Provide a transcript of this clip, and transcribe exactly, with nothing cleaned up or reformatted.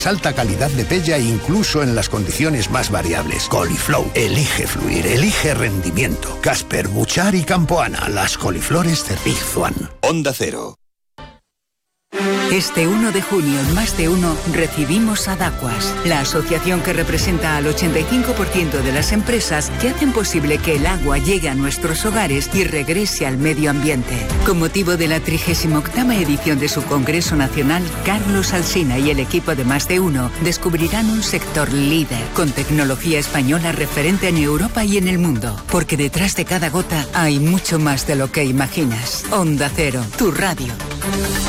Alta calidad de pella incluso en las condiciones más variables. Coliflow, elige fluir, elige rendimiento. Casper, Buchar y Campoana, las coliflores de Big Swan. Onda Cero. Este uno de junio en Más de Uno recibimos a Dacuas, la asociación que representa al ochenta y cinco por ciento de las empresas que hacen posible que el agua llegue a nuestros hogares y regrese al medio ambiente. Con motivo de la trigésima octava edición de su Congreso Nacional, Carlos Alsina y el equipo de Más de Uno descubrirán un sector líder con tecnología española referente en Europa y en el mundo. Porque detrás de cada gota hay mucho más de lo que imaginas. Onda Cero, tu radio.